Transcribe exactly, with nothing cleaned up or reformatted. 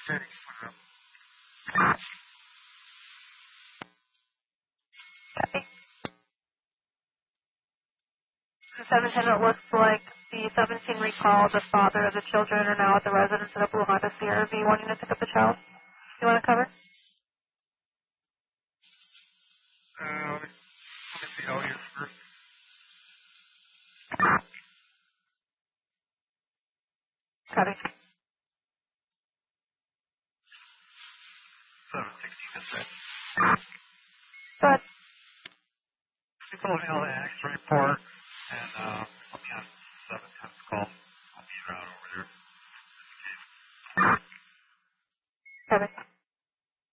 Okay. seventeen, it looks like the seventeen recall, the father of the children are now at the residence of the Blue Honda C R V wanting to pick up the child. You want to cover? Uh, let me, let me see how he is first. Copy. seven sixteen is that. Go ahead. He told me all the accident report, and uh,